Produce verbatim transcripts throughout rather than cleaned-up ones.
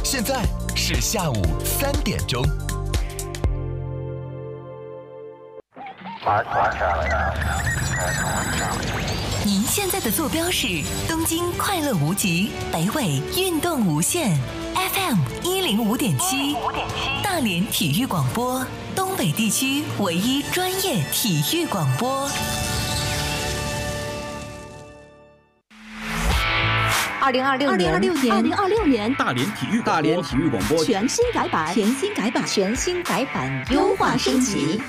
现在是下午三点钟。 您现在的坐标是东京快乐无极，北纬运动无限 F M 一零五点七，大连体育广播，东北地区唯一专业体育广播。 二零二六年，二零二六年， 大连体育大连体育广播全新改版，全新改版，全新改版，优化升级。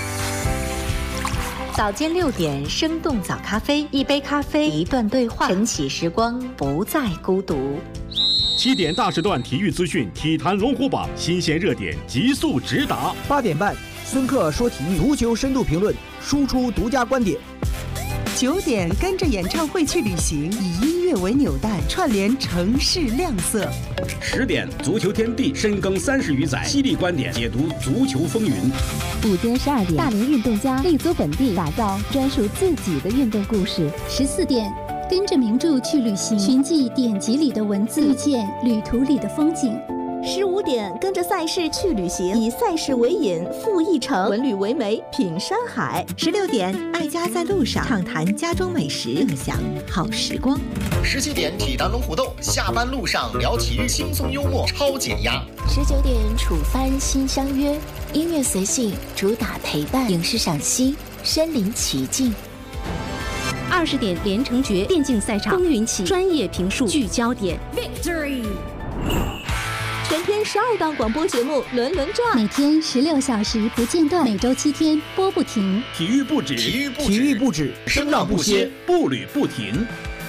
早间六点，生动早咖啡，一杯咖啡，一段对话，晨起时光，不再孤独。 七点大时段体育资讯，体坛龙虎榜新鲜热点急速直达。 八点半，孙克说体育，足球深度评论，输出独家观点。 九点，跟着演唱会去旅行，以音乐为纽带，串联城市亮色。 十点，足球天地深耕三十余载，犀利观点解读足球风云。 午间十二点，大连运动家立足本地，打造专属自己的运动故事。 十四点，跟着名著去旅行，寻迹典籍里的文字，遇见旅途里的风景。 十五点，跟着赛事去旅行，以赛事为引，赴一城，文旅为媒，品山海。 十六点，爱家在路上，畅谈家中美食，乐享好时光。 十七点，体坛龙虎斗，下班路上聊体育，轻松幽默，超减压。 十九点，楚帆新相约，音乐随性，主打陪伴，影视赏析，身临其境。 二十点，连城诀电竞赛场，风云起，专业评述，聚焦点 ，Victory。 全天十二档广播节目轮轮转， 每天十六小时不间断，每周七天播不停。 体育不止， 体育不止， 体育不止， 声浪不歇，步履不停。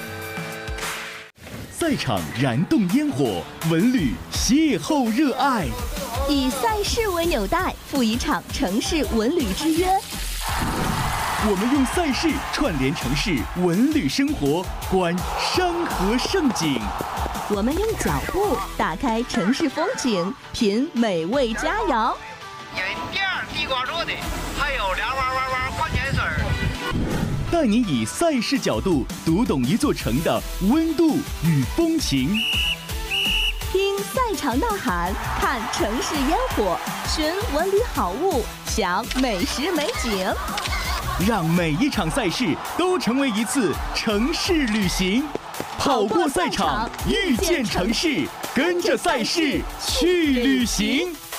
赛场燃动烟火，文旅邂逅热爱， 以赛事为纽带，赴一场城市文旅之约。 我们用赛事串联城市文旅生活，观山河盛景。 我们用脚步打开城市风景，品美味佳肴。 饮店地瓜做的，还有凉哇哇哇矿泉水。 带你以赛事角度读懂一座城的温度与风情。 听赛场呐喊，看城市烟火，寻文旅好物，享美食美景。 让每一场赛事都成为一次城市旅行。跑过赛场，遇见城市，跟着赛事去旅行。